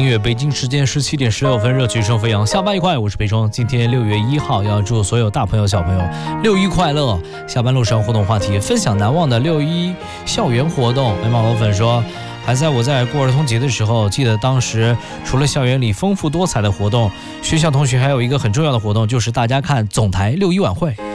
乐，北京时间17点16分，热曲声飞扬，下班愉快，我是裴冲。今天6月1号，要祝所有大朋友小朋友6·1快乐。下班路上互动话题，分享难忘的6·1校园活动。马老粉说，我在过儿童节的时候，记得当时除了校园里丰富多彩的活动，学校同学还有一个很重要的活动，就是大家看总台6·1晚会。